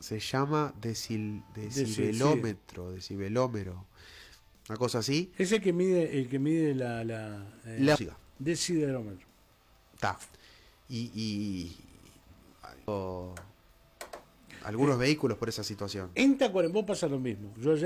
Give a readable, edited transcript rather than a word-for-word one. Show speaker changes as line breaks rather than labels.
Se llama decibelómetro, una cosa así.
Es el que mide la
Música.
decidelómetro.
Está. Y algunos vehículos por esa situación.
En Tacuarembó pasa lo mismo. Yo